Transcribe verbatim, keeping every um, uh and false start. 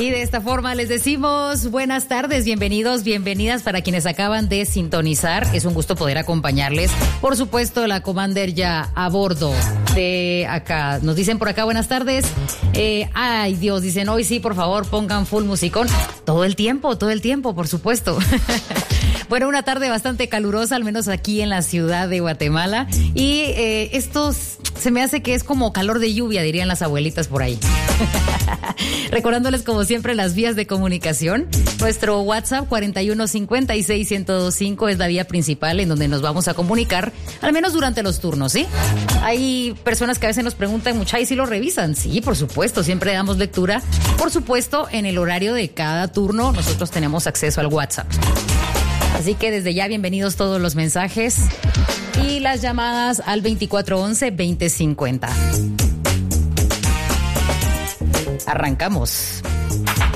Y de esta forma les decimos buenas tardes, bienvenidos, bienvenidas para quienes acaban de sintonizar. Es un gusto poder acompañarles. Por supuesto, la Commander ya a bordo de acá. Nos dicen por acá buenas tardes. Eh, ay, Dios, dicen hoy sí, por favor, pongan full musicón. Todo el tiempo, todo el tiempo, por supuesto. Bueno, una tarde bastante calurosa, al menos aquí en la ciudad de Guatemala. Y eh, esto se me hace que es como calor de lluvia, dirían las abuelitas por ahí. Recordándoles como siempre las vías de comunicación. Nuestro WhatsApp cuarenta y uno cincuenta y seis ciento veinticinco es la vía principal en donde nos vamos a comunicar, al menos durante los turnos, ¿sí? Hay personas que a veces nos preguntan, mucha, ¿y si lo revisan? Sí, por supuesto, siempre damos lectura. Por supuesto, en el horario de cada turno nosotros tenemos acceso al WhatsApp. Así que desde ya bienvenidos todos los mensajes y las llamadas al veinticuatro once veinte cincuenta. Arrancamos.